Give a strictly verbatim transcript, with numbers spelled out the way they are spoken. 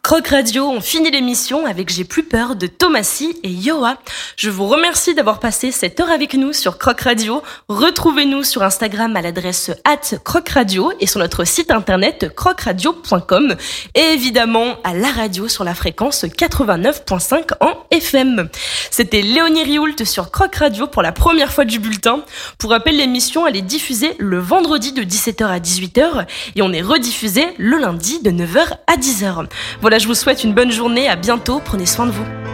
Croc Radio, on finit l'émission avec J'ai plus peur de Thomasy et Yoa. Je vous remercie d'avoir passé cette heure avec nous sur Croc Radio. Retrouvez-nous sur Instagram à l'adresse arobase croc radio et sur notre site internet croc radio point com et évidemment à la radio sur la fréquence quatre-vingt-neuf virgule cinq en F M. C'était Léonie Rioult sur Croc Radio pour la première fois du bulletin. Pour rappel, l'émission elle est diffusée le vendredi de dix-sept heures à dix-huit heures et on est rediffusé le lundi de neuf heures à dix heures. Voilà, je vous souhaite une bonne journée, à bientôt, prenez soin de vous.